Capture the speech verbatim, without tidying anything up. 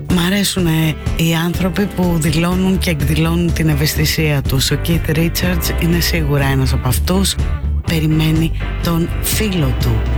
Μ' αρέσουν οι άνθρωποι που δηλώνουν και εκδηλώνουν την ευαισθησία τους. Ο Keith Richards είναι σίγουρα ένας από αυτούς. Περιμένει τον φίλο του.